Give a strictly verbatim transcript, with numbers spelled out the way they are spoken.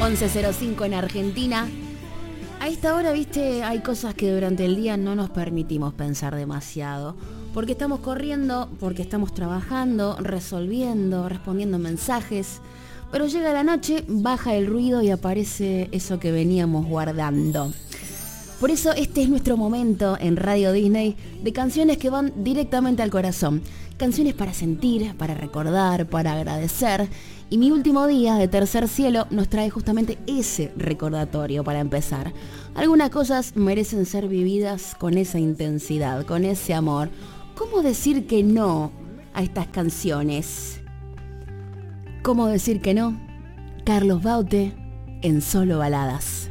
once cero cinco en Argentina. A esta hora, viste, hay cosas que durante el día no nos permitimos pensar demasiado. Porque estamos corriendo, porque estamos trabajando, resolviendo, respondiendo mensajes. Pero llega la noche, baja el ruido y aparece eso que veníamos guardando. Por eso este es nuestro momento en Radio Disney de canciones que van directamente al corazón. Canciones para sentir, para recordar, para agradecer. Y Mi Último Día de Tercer Cielo nos trae justamente ese recordatorio para empezar. Algunas cosas merecen ser vividas con esa intensidad, con ese amor. ¿Cómo decir que no a estas canciones? ¿Cómo decir que no? Carlos Baute en Solo Baladas.